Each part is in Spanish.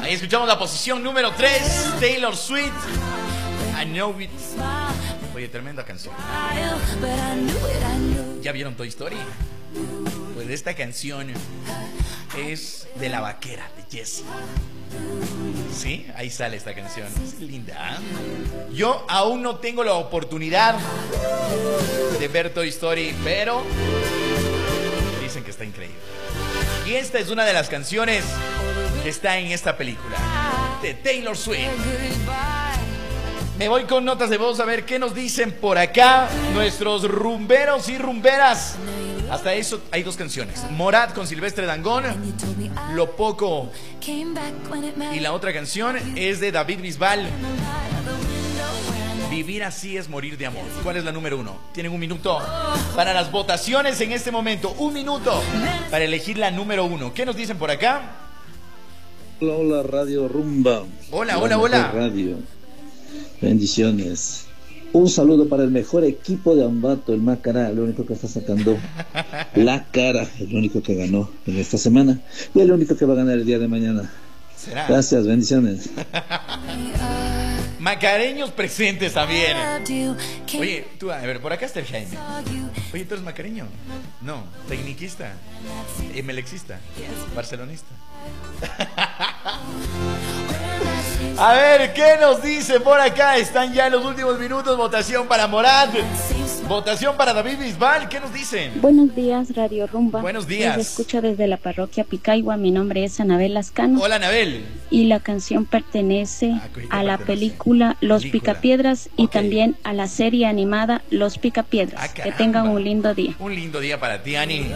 Ahí escuchamos la posición número 3, Taylor Swift, I Know It. Oye, tremenda canción. ¿Ya vieron Toy Story? Pues esta canción es de La Vaquera, de Jessie. Sí, ahí sale esta canción. Es linda, ¿eh? Yo aún no tengo la oportunidad de ver Toy Story, pero dicen que está increíble. Y esta es una de las canciones que está en esta película, de Taylor Swift. Me voy con notas de voz a ver qué nos dicen por acá nuestros rumberos y rumberas. Hasta eso hay dos canciones: Morat con Silvestre Dangond, Lo Poco, y la otra canción es de David Bisbal, Vivir así es morir de amor. ¿Cuál es la número 1? Tienen un minuto para las votaciones en este momento. Un minuto para elegir la número 1. ¿Qué nos dicen por acá? Hola, hola, Radio Rumba. Hola, hola, hola. Radio. Bendiciones. Un saludo para el mejor equipo de Ambato, el Macará, el único que está sacando la cara, el único que ganó en esta semana y el único que va a ganar el día de mañana. ¿Será? Gracias, bendiciones. Macareños presentes también. Oye, tú, a ver, por acá está el Jaime. Oye, ¿tú eres macareño? No, tecniquista, emelexista, barcelonista. A ver, ¿qué nos dice por acá? Están ya en los últimos minutos. Votación para Morat, votación para David Bisbal. ¿Qué nos dicen? Buenos días, Radio Rumba. Buenos días. Les escucho desde la parroquia Picaigua. Mi nombre es Anabel Lascano. Hola, Anabel. Y la canción pertenece a la película Los Picapiedras y también a la serie animada Los Picapiedras. Que tengan un lindo día. Un lindo día para ti, Ani.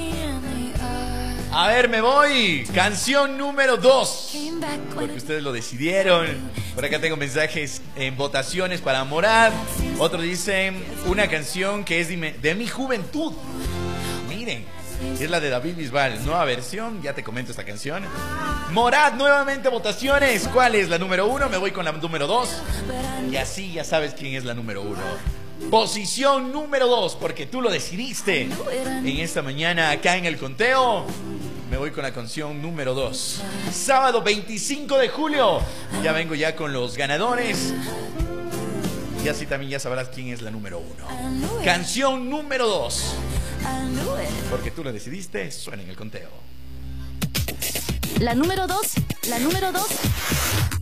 A ver, me voy. Canción número 2. Porque ustedes lo decidieron. Por acá tengo mensajes en votaciones para Morat. Otros dicen una canción que es de mi juventud. Miren, es la de David Bisbal. Nueva versión, ya te comento esta canción. Morat, nuevamente votaciones. ¿Cuál es la número 1? Me voy con la número 2. Y así ya sabes quién es la número 1. Posición número 2, porque tú lo decidiste en esta mañana acá en el conteo. Me voy con la canción número 2. Sábado 25 de julio. Ya vengo ya con los ganadores. Y así también ya sabrás quién es la número 1. Canción número 2. Porque tú lo decidiste, suena en el conteo. La número 2. La número 2.